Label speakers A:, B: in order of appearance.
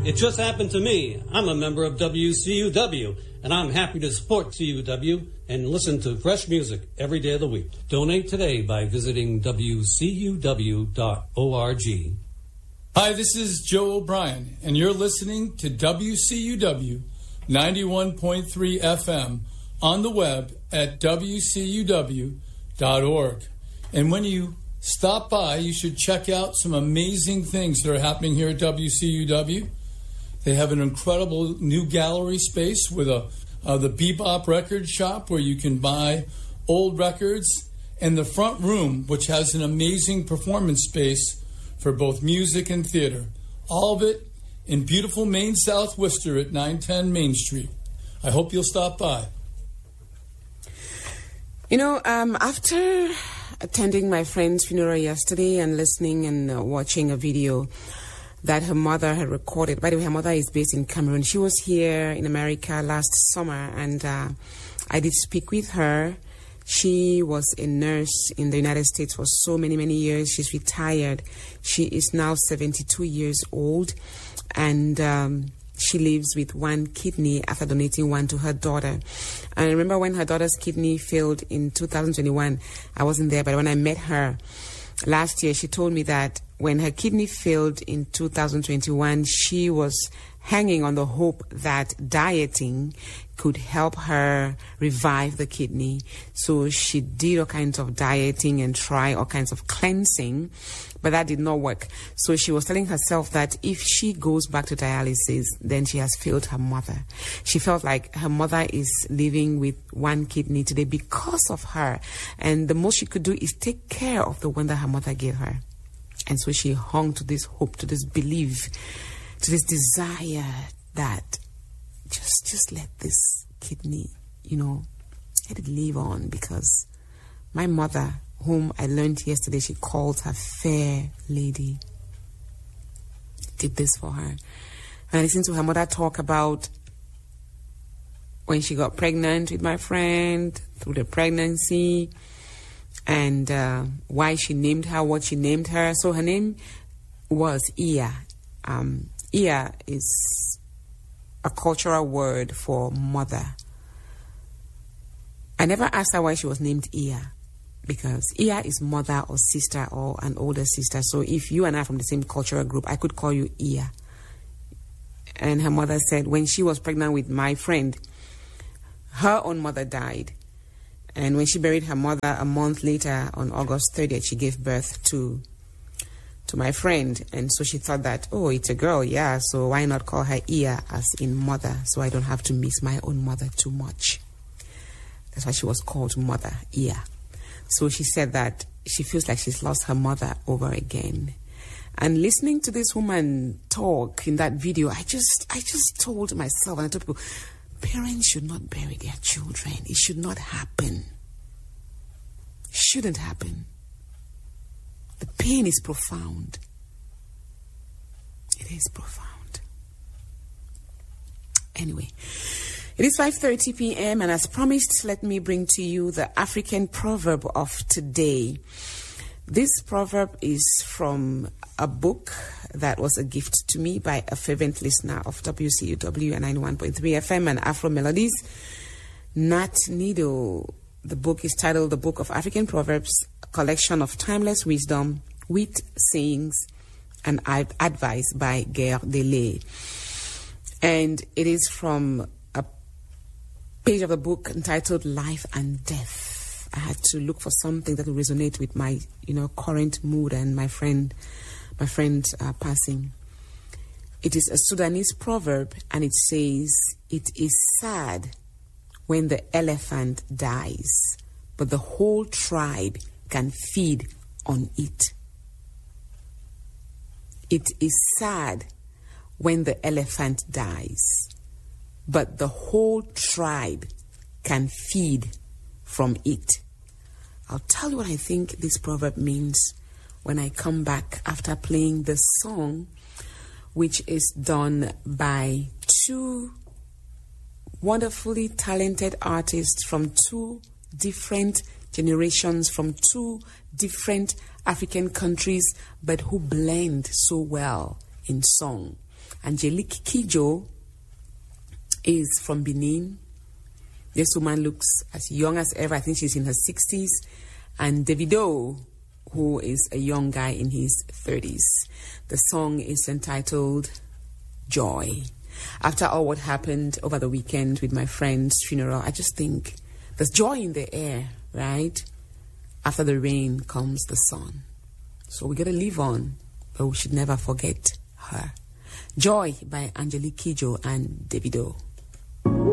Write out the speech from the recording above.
A: It just happened to me. I'm a member of WCUW, and I'm happy to support CUW and listen to fresh music every day of the week. Donate today by visiting WCUW.org.
B: Hi, this is Joe O'Brien, and you're listening to WCUW 91.3 FM on the web at WCUW.org. And when you stop by, you should check out some amazing things that are happening here at WCUW. They have an incredible new gallery space with the Bebop Record Shop where you can buy old records, and the front room, which has an amazing performance space for both music and theater. All of it in beautiful Maine South Worcester at 910 Main Street. I hope you'll stop by.
C: You know, after attending my friend's funeral yesterday and listening and watching a video that her mother had recorded. By the way, her mother is based in Cameroon. She was here in America last summer, and I did speak with her. She was a nurse in the United States for so many, many years. She's retired. She is now 72 years old, and she lives with one kidney after donating one to her daughter. And I remember when her daughter's kidney failed in 2021. I wasn't there, but when I met her last year, she told me that when her kidney failed in 2021, she was hanging on the hope that dieting could help her revive the kidney. So she did all kinds of dieting and tried all kinds of cleansing, but that did not work. So she was telling herself that if she goes back to dialysis, then she has failed her mother. She felt like her mother is living with one kidney today because of her. And the most she could do is take care of the one that her mother gave her. And so she hung to this hope, to this belief, to this desire that just let this kidney, let it live on, because my mother, whom I learned yesterday, she called her fair lady, did this for her. And I listened to her mother talk about when she got pregnant with my friend, through the pregnancy, and why she named her what she named her. So her name was Iya. Iya is a cultural word for mother. I never asked her why she was named Iya, because Iya is mother or sister or an older sister. So if you and I are from the same cultural group, I could call you Iya. And her mother said when she was pregnant with my friend, her own mother died. And when she buried her mother a month later, on August 30th, she gave birth to my friend. And so she thought that, oh, it's a girl, yeah, so why not call her Iya, as in mother, so I don't have to miss my own mother too much. That's why she was called Mother Iya. So she said that she feels like she's lost her mother over again. And listening to this woman talk in that video, I just told myself, and I told people, parents should not bury their children. It should not happen. It shouldn't happen. The pain is profound. It is profound. Anyway, it is 5:30 p.m. and as promised, let me bring to you the African proverb of today. This proverb is from a book that was a gift to me by a fervent listener of WCUW and 91.3 FM and Afro Melodies, Nat Nido. The book is titled The Book of African Proverbs, a collection of timeless wisdom, wit, sayings, and advice by Gare Delay. And it is from a page of the book entitled Life and Death. I had to look for something that would resonate with my, current mood and my friend passing. It is a Sudanese proverb, and it says, "It is sad when the elephant dies, but the whole tribe can feed on it." It is sad when the elephant dies, but the whole tribe can feed from it. I'll tell you what I think this proverb means when I come back after playing the song, which is done by two wonderfully talented artists from two different generations, from two different African countries, but who blend so well in song. Angelique Kidjo is from Benin. This woman looks as young as ever. I think she's in her 60s. And Davido, who is a young guy in his 30s. The song is entitled Joy. After all what happened over the weekend with my friend's funeral, I just think there's joy in the air, right? After the rain comes the sun. So we got to live on, but we should never forget her. Joy by Angelique Kidjo and Davido.